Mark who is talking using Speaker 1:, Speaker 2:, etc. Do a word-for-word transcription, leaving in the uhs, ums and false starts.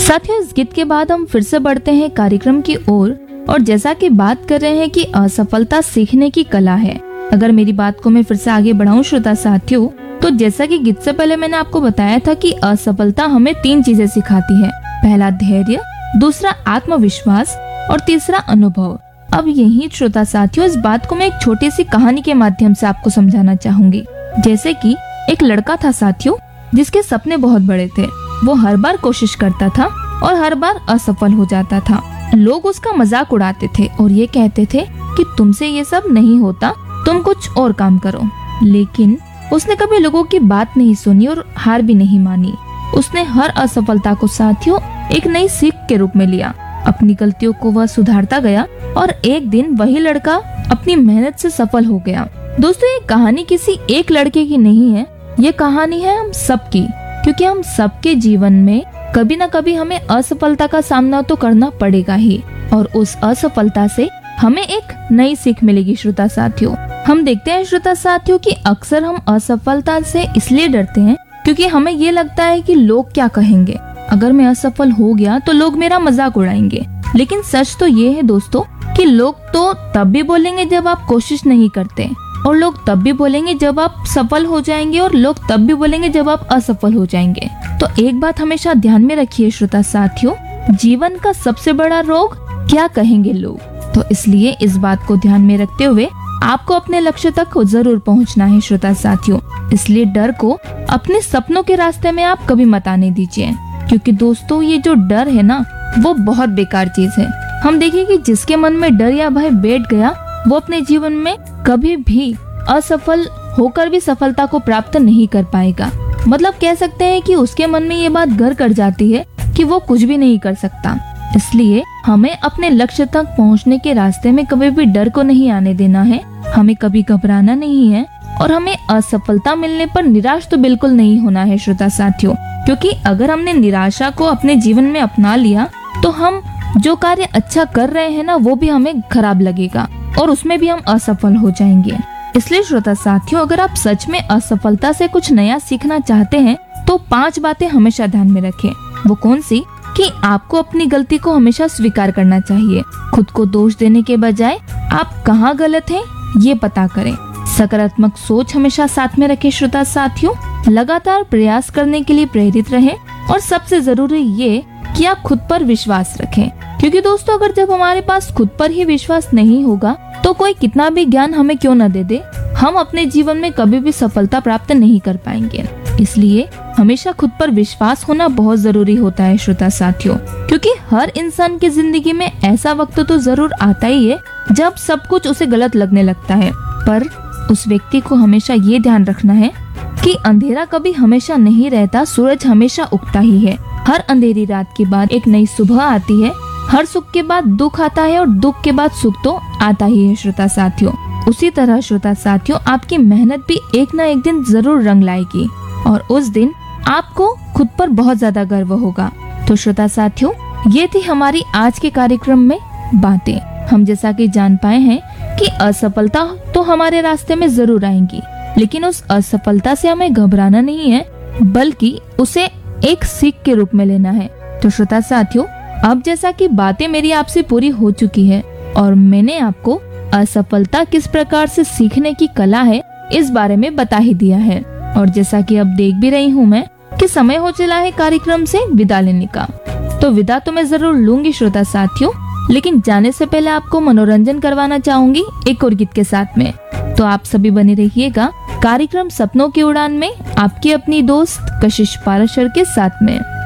Speaker 1: साथियों, इस गीत के बाद हम फिर से बढ़ते हैं कार्यक्रम की ओर और, और जैसा कि बात कर रहे हैं कि असफलता सीखने की कला है। अगर मेरी बात को मैं फिर से आगे बढ़ाऊं श्रोता साथियों, तो जैसा कि गीत से पहले मैंने आपको बताया था कि असफलता हमें तीन चीजें सिखाती है। पहला धैर्य, दूसरा आत्मविश्वास और तीसरा अनुभव। अब यही श्रोता साथियों, इस बात को मैं एक छोटी सी कहानी के माध्यम से आपको समझाना चाहूंगी। जैसे कि एक लड़का था साथियों, जिसके सपने बहुत बड़े थे। वो हर बार कोशिश करता था और हर बार असफल हो जाता था। लोग उसका मजाक उड़ाते थे और ये कहते थे कि तुमसे ये सब नहीं होता, तुम कुछ और काम करो। लेकिन उसने कभी लोगों की बात नहीं सुनी और हार भी नहीं मानी। उसने हर असफलता को साथियों एक नई सीख के रूप में लिया। अपनी गलतियों को वह सुधारता गया और एक दिन वही लड़का अपनी मेहनत से सफल हो गया। दोस्तों, ये कहानी किसी एक लड़के की नहीं है, ये कहानी है हम सबकी, क्योंकि हम सबके जीवन में कभी न कभी हमें असफलता का सामना तो करना पड़ेगा ही, और उस असफलता से हमें एक नई सीख मिलेगी श्रोता साथियों। हम देखते हैं श्रोता साथियों कि अक्सर हम असफलता से इसलिए डरते हैं क्योंकि हमें ये लगता है कि लोग क्या कहेंगे। अगर मैं असफल हो गया तो लोग मेरा मजाक उड़ाएंगे। लेकिन सच तो ये है दोस्तों कि लोग तो तब भी बोलेंगे जब आप कोशिश नहीं करते, और लोग तब भी बोलेंगे जब आप सफल हो जाएंगे, और लोग तब भी बोलेंगे जब आप असफल हो जाएंगे। तो एक बात हमेशा ध्यान में रखिए श्रोता साथियों, जीवन का सबसे बड़ा रोग क्या कहेंगे लोग। तो इसलिए इस बात को ध्यान में रखते हुए आपको अपने लक्ष्य तक जरूर पहुंचना है श्रोता साथियों। इसलिए डर को अपने सपनों के रास्ते में आप कभी मत आने दीजिए, क्योंकि दोस्तों ये जो डर है ना, वो बहुत बेकार चीज है। हम देखिए कि जिसके मन में डर या भय बैठ गया, वो अपने जीवन में कभी भी असफल होकर भी सफलता को प्राप्त नहीं कर पाएगा। मतलब कह सकते हैं कि उसके मन में ये बात घर कर जाती है कि वो कुछ भी नहीं कर सकता। इसलिए हमें अपने लक्ष्य तक पहुंचने के रास्ते में कभी भी डर को नहीं आने देना है, हमें कभी घबराना नहीं है, और हमें असफलता मिलने पर निराश तो बिल्कुल नहीं होना है श्रोता साथियों। क्योंकि अगर हमने निराशा को अपने जीवन में अपना लिया तो हम जो कार्य अच्छा कर रहे हैं ना, वो भी हमें खराब लगेगा और उसमें भी हम असफल हो जाएंगे। इसलिए श्रोता साथियों, अगर आप सच में असफलता से कुछ नया सीखना चाहते हैं तो पांच बातें हमेशा ध्यान में रखें। वो कौन सी? कि आपको अपनी गलती को हमेशा स्वीकार करना चाहिए। खुद को दोष देने के बजाय आप कहाँ गलत हैं ये पता करें। सकारात्मक सोच हमेशा साथ में रखें श्रोता साथियों। लगातार प्रयास करने के लिए प्रेरित रहें, और सबसे जरूरी ये कि आप खुद पर विश्वास रखें। क्योंकि दोस्तों, अगर जब हमारे पास खुद पर ही विश्वास नहीं होगा तो कोई कितना भी ज्ञान हमें क्यों न दे दे, हम अपने जीवन में कभी भी सफलता प्राप्त नहीं कर पाएंगे। इसलिए हमेशा खुद पर विश्वास होना बहुत जरूरी होता है श्रोता साथियों। क्योंकि हर इंसान की जिंदगी में ऐसा वक्त तो जरूर आता ही है जब सब कुछ उसे गलत लगने लगता है, पर उस व्यक्ति को हमेशा ये ध्यान रखना है कि अंधेरा कभी हमेशा नहीं रहता, सूरज हमेशा उगता ही है। हर अंधेरी रात के बाद एक नई सुबह आती है, हर सुख के बाद दुख आता है और दुख के बाद सुख तो आता ही है श्रोता साथियों। उसी तरह श्रोता साथियों, आपकी मेहनत भी एक न एक दिन जरूर रंग लाएगी, और उस दिन आपको खुद पर बहुत ज्यादा गर्व होगा। तो श्रोता साथियों, ये थी हमारी आज के कार्यक्रम में बातें। हम जैसा कि जान पाए हैं कि असफलता तो हमारे रास्ते में जरूर आएंगी, लेकिन उस असफलता से हमें घबराना नहीं है, बल्कि उसे एक सीख के रूप में लेना है। तो श्रोता साथियों, अब जैसा कि बातें मेरी आपसे पूरी हो चुकी है और मैंने आपको असफलता किस प्रकार से सीखने की कला है इस बारे में बता ही दिया है, और जैसा कि अब देख भी रही हूँ मैं कि समय हो चला है कार्यक्रम से विदा लेने का, तो विदा तो मैं जरूर लूंगी श्रोता साथियों, लेकिन जाने से पहले आपको मनोरंजन करवाना चाहूंगी एक और गीत के साथ में। तो आप सभी बने रहिएगा कार्यक्रम सपनों की उड़ान में आपकी अपनी दोस्त कशिश पाराशर के साथ में।